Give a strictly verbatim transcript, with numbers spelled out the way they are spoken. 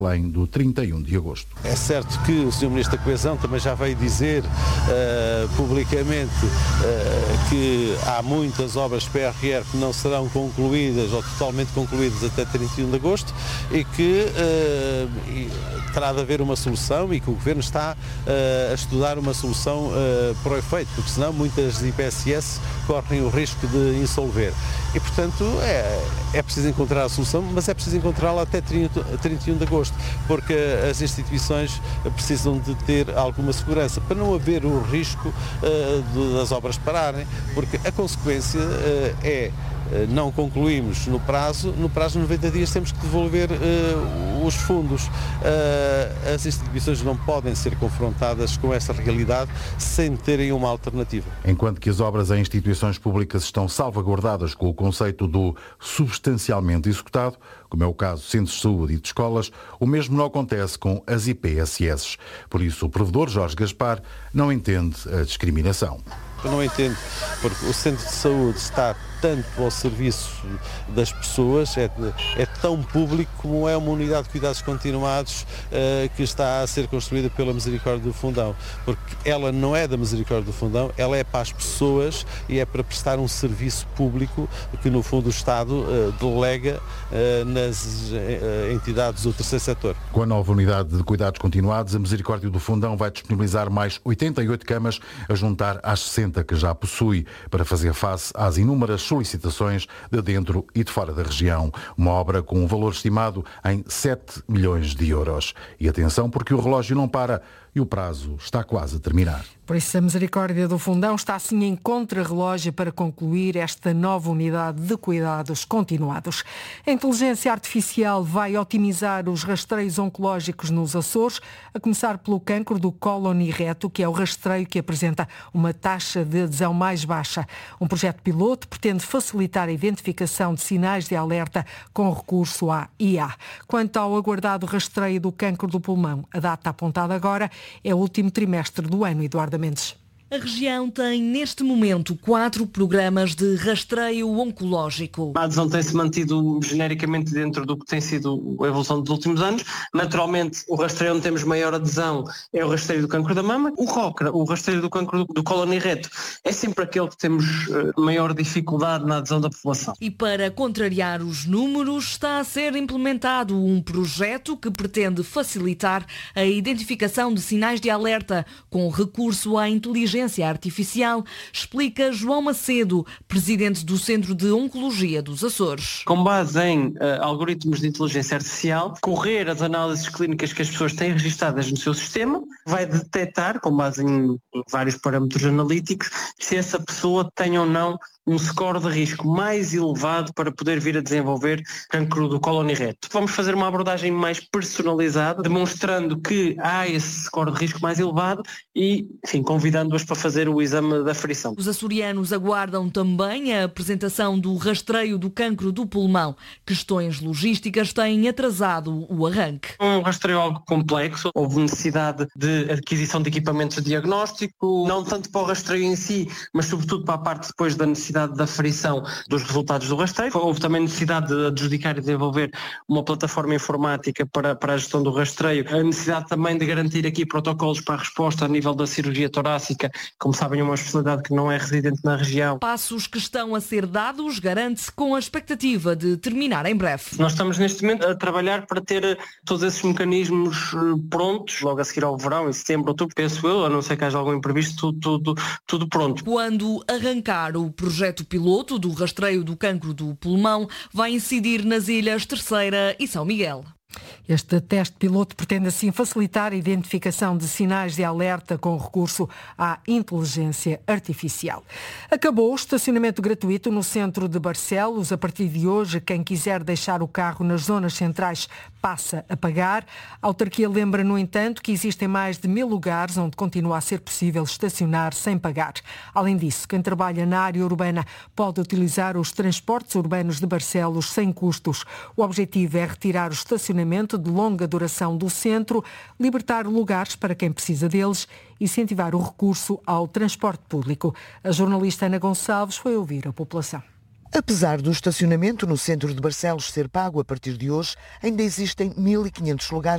além do trinta e um de agosto. É certo que o senhor Ministro da Coesão também já veio dizer uh, publicamente uh, que há muitas obras P R R que não serão concluídas ou totalmente concluídas até trinta e um de agosto e que uh, e terá de haver uma solução e que o Governo está uh, a estudar uma solução uh, para o efeito, porque senão muitas I P S S correm o risco de insolver. E, portanto, é, é preciso encontrar a solução, mas é preciso encontrá-la até trinta e um de agosto, porque as instituições precisam de ter alguma segurança, para não haver o risco uh, das obras pararem, porque a consequência uh, é não concluímos no prazo, no prazo de noventa dias temos que devolver uh, os fundos. Uh, as instituições não podem ser confrontadas com essa realidade sem terem uma alternativa. Enquanto que as obras em instituições públicas estão salvaguardadas com o conceito do substancialmente executado, como é o caso de centros de saúde e de escolas, o mesmo não acontece com as I P S S. Por isso, o provedor Jorge Gaspar não entende a discriminação. Eu não entendo, porque o centro de saúde está tanto ao serviço das pessoas, é, é tão público como é uma unidade de cuidados continuados uh, que está a ser construída pela Misericórdia do Fundão, porque ela não é da Misericórdia do Fundão, ela é para as pessoas e é para prestar um serviço público que no fundo o Estado uh, delega uh, nas uh, entidades do terceiro setor. Com a nova unidade de cuidados continuados, a Misericórdia do Fundão vai disponibilizar mais oitenta e oito camas a juntar às sessenta que já possui, para fazer face às inúmeras solicitações de dentro e de fora da região. Uma obra com um valor estimado em sete milhões de euros. E atenção, porque o relógio não para e o prazo está quase a terminar. Por isso, a Misericórdia do Fundão está assim em contrarrelógio para concluir esta nova unidade de cuidados continuados. A inteligência artificial vai otimizar os rastreios oncológicos nos Açores, a começar pelo cancro do cólon e reto, que é o rastreio que apresenta uma taxa de adesão mais baixa. Um projeto piloto pretende facilitar a identificação de sinais de alerta com recurso à I A. Quanto ao aguardado rastreio do cancro do pulmão, a data apontada agora é o último trimestre do ano. Eduardo Mendes. A região tem, neste momento, quatro programas de rastreio oncológico. A adesão tem-se mantido genericamente dentro do que tem sido a evolução dos últimos anos. Naturalmente, o rastreio onde temos maior adesão é o rastreio do cancro da mama. O R O C, o rastreio do cancro do cólon e reto, é sempre aquele que temos maior dificuldade na adesão da população. E para contrariar os números, está a ser implementado um projeto que pretende facilitar a identificação de sinais de alerta com recurso à inteligência artificial, explica João Macedo, presidente do Centro de Oncologia dos Açores. Com base em uh, algoritmos de inteligência artificial, correr as análises clínicas que as pessoas têm registadas no seu sistema, vai detectar, com base em, em vários parâmetros analíticos, se essa pessoa tem ou não um score de risco mais elevado para poder vir a desenvolver cancro do cólon e reto. Vamos fazer uma abordagem mais personalizada, demonstrando que há esse score de risco mais elevado e, enfim, convidando-as para fazer o exame da aferição. Os açorianos aguardam também a apresentação do rastreio do cancro do pulmão. Questões logísticas têm atrasado o arranque. Um rastreio algo complexo, houve necessidade de adquisição de equipamentos de diagnóstico, não tanto para o rastreio em si, mas sobretudo para a parte depois da necessidade da aferição dos resultados do rastreio. Houve também necessidade de adjudicar e desenvolver uma plataforma informática para, para a gestão do rastreio. A necessidade também de garantir aqui protocolos para a resposta a nível da cirurgia torácica. Como sabem, é uma especialidade que não é residente na região. Passos que estão a ser dados, garante-se, com a expectativa de terminar em breve. Nós estamos neste momento a trabalhar para ter todos esses mecanismos prontos, logo a seguir ao verão, em setembro, outubro, penso eu, a não ser que haja algum imprevisto, tudo, tudo, tudo pronto. Quando arrancar o projeto O projeto piloto do rastreio do cancro do pulmão vai incidir nas ilhas Terceira e São Miguel. Este teste piloto pretende assim facilitar a identificação de sinais de alerta com recurso à inteligência artificial. Acabou o estacionamento gratuito no centro de Barcelos. A partir de hoje, quem quiser deixar o carro nas zonas centrais passa a pagar. A autarquia lembra, no entanto, que existem mais de mil lugares onde continua a ser possível estacionar sem pagar. Além disso, quem trabalha na área urbana pode utilizar os transportes urbanos de Barcelos sem custos. O objetivo é retirar o estacionamento de longa duração do centro, libertar lugares para quem precisa deles e incentivar o recurso ao transporte público. A jornalista Ana Gonçalves foi ouvir a população. Apesar do estacionamento no centro de Barcelos ser pago a partir de hoje, ainda existem mil e quinhentos lugares